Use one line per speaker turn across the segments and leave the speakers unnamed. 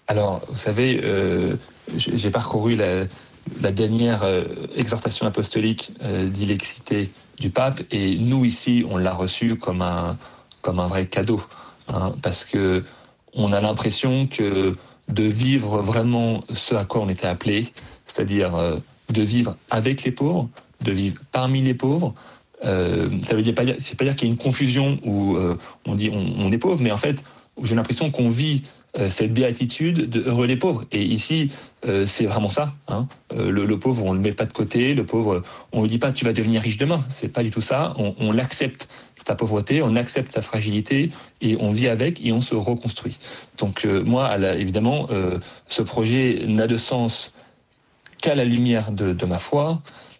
Alors, vous savez, j'ai parcouru la dernière exhortation apostolique d'Ilexité du pape, et nous ici, on l'a reçu comme un vrai cadeau, hein, parce que on a l'impression que de vivre vraiment ce à quoi on était appelé, c'est-à-dire de vivre avec les pauvres, de vivre parmi les pauvres. Ça veut dire c'est pas dire qu'il y a une confusion où on dit on est pauvre, mais en fait, j'ai l'impression qu'on vit cette béatitude de heureux les pauvres. Et ici, c'est vraiment ça. Hein. Le pauvre, on le met pas de côté. Le pauvre, on lui dit pas tu vas devenir riche demain. C'est pas du tout ça. On l'accepte, sa pauvreté, on accepte sa fragilité et on vit avec et on se reconstruit. Donc moi, évidemment, ce projet n'a de sens qu'à la lumière de ma foi.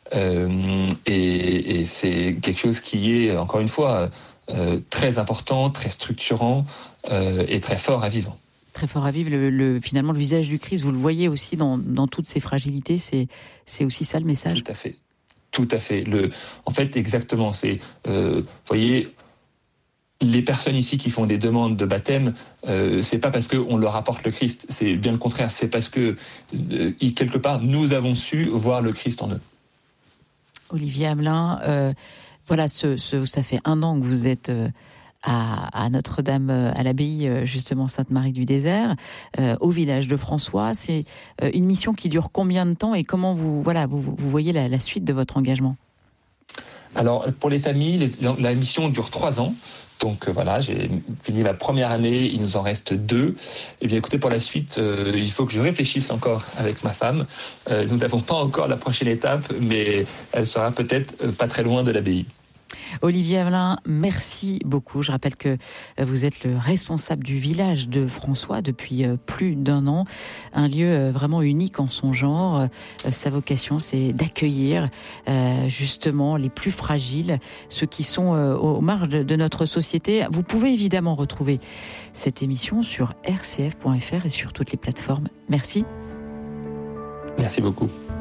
Et c'est quelque chose qui est, encore une fois, très important, très structurant et très fort à vivre.
Très fort à vivre. Finalement, le visage du Christ, vous le voyez aussi dans toutes ses fragilités. C'est aussi ça le message.
Tout à fait. Tout à fait. En fait, exactement. Vous voyez, les personnes ici qui font des demandes de baptême, c'est pas parce qu'on leur apporte le Christ. C'est bien le contraire. C'est parce que, quelque part, nous avons su voir le Christ en eux.
Olivier Hamelin, voilà, ça fait 1 an que vous êtes à Notre-Dame, à l'abbaye justement Sainte-Marie du Désert, au village de François. C'est une mission qui dure combien de temps et comment vous voyez la suite de votre engagement ?
Alors pour les familles, la mission dure 3 ans. Donc voilà, j'ai fini ma première année, il nous en reste 2. Et bien écoutez, pour la suite, il faut que je réfléchisse encore avec ma femme. Nous n'avons pas encore la prochaine étape, mais elle sera peut-être pas très loin de l'abbaye.
Olivier Hamelin, merci beaucoup. Je rappelle que vous êtes le responsable du village de François depuis plus d'1 an. Un lieu vraiment unique en son genre. Sa vocation, c'est d'accueillir justement les plus fragiles, ceux qui sont aux marges de notre société. Vous pouvez évidemment retrouver cette émission sur rcf.fr et sur toutes les plateformes. Merci.
Merci beaucoup.